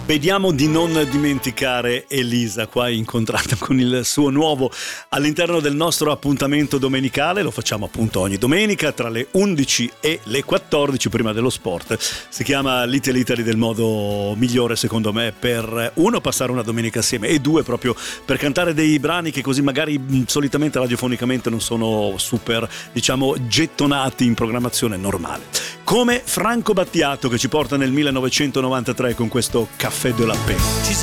Vediamo di non dimenticare Elisa, qua incontrata con il suo nuovo all'interno del nostro appuntamento domenicale. Lo facciamo appunto ogni domenica tra le 11 e le 14 prima dello sport. Si chiama Little Italy del modo migliore secondo me per uno passare una domenica assieme e due proprio per cantare dei brani che così magari solitamente radiofonicamente non sono super, diciamo, gettonati in programmazione normale. Come Franco Battiato che ci porta nel 1993 con questo Café de la Paix. Ci